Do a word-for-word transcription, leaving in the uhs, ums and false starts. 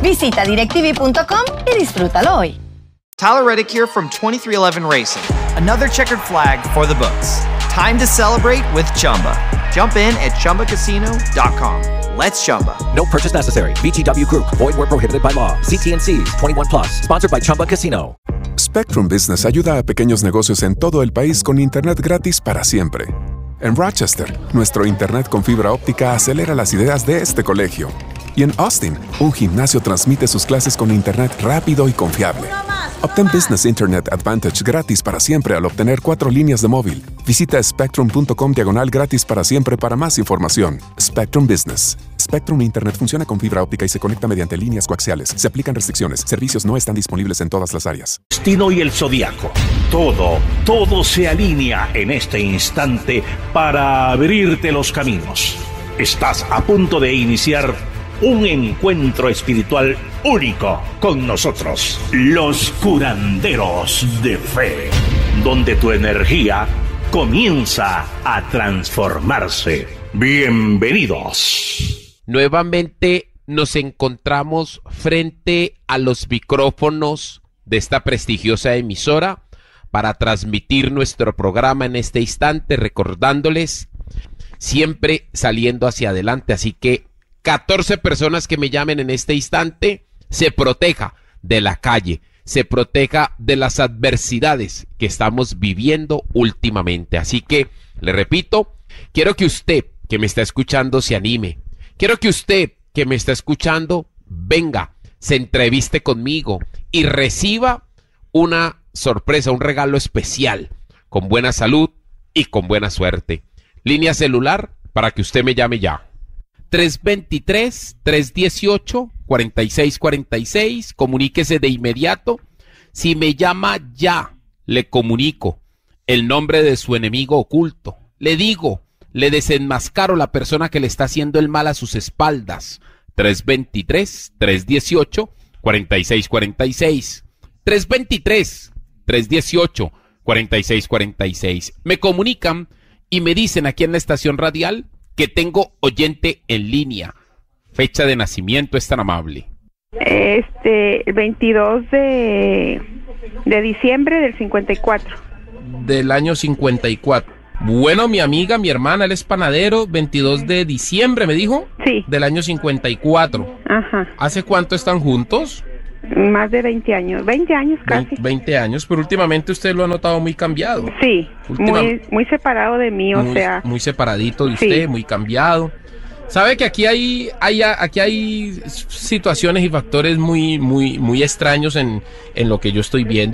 Visita directv punto com y disfrútalo hoy. Tyler Reddick here from twenty-three eleven Racing. Another checkered flag for the books. Time to celebrate with Chumba. Jump in at chumba casino dot com. Let's Chumba. No purchase necessary. V G W Group. Void where prohibited by law. See T and C's. twenty-one plus. Sponsored by Chumba Casino. Spectrum Business ayuda a pequeños negocios en todo el país con internet gratis para siempre. En Rochester, nuestro internet con fibra óptica acelera las ideas de este colegio. Y en Austin, un gimnasio transmite sus clases con internet rápido y confiable. Obtén Business Internet Advantage gratis para siempre al obtener cuatro líneas de móvil. Visita spectrum punto com diagonal gratis para siempre para más información. Spectrum Business. Spectrum Internet funciona con fibra óptica y se conecta mediante líneas coaxiales. Se aplican restricciones. Servicios no están disponibles en todas las áreas. Destino y el zodiaco. Todo, todo se alinea en este instante para abrirte los caminos. Estás a punto de iniciar un encuentro espiritual único con nosotros, los curanderos de fe, donde tu energía comienza a transformarse. Bienvenidos. Nuevamente nos encontramos frente a los micrófonos de esta prestigiosa emisora para transmitir nuestro programa en este instante, recordándoles siempre saliendo hacia adelante. Así que catorce personas que me llamen en este instante, se proteja de la calle, se proteja de las adversidades que estamos viviendo últimamente. Así que, le repito, quiero que usted que me está escuchando se anime. Quiero que usted que me está escuchando venga, se entreviste conmigo y reciba una sorpresa, un regalo especial, con buena salud y con buena suerte. Línea celular para que usted me llame ya. tres veintitrés, tres dieciocho, cuarenta y seis cuarenta y seis, comuníquese de inmediato. Si me llama ya, le comunico el nombre de su enemigo oculto. Le digo, le desenmascaro la persona que le está haciendo el mal a sus espaldas. tres veintitrés, tres dieciocho, cuarenta y seis cuarenta y seis. tres veintitrés, tres dieciocho, cuarenta y seis cuarenta y seis. Me comunican y me dicen aquí en la estación radial que tengo oyente en línea. Fecha de nacimiento, es tan amable. Este, el veintidós de, de diciembre del cincuenta y cuatro. Del año cincuenta y cuatro. Bueno, mi amiga, mi hermana, él es panadero, veintidós de diciembre, ¿me dijo? Sí. Del año cincuenta y cuatro. Ajá. ¿Hace cuánto están juntos? Más de veinte años, veinte años casi. veinte años, pero últimamente usted lo ha notado muy cambiado. Sí, Última... muy, muy separado de mí, o muy, sea. Muy separadito de usted, sí. Muy cambiado. Sabe que aquí hay, hay aquí hay situaciones y factores muy, muy, muy extraños en, en lo que yo estoy viendo.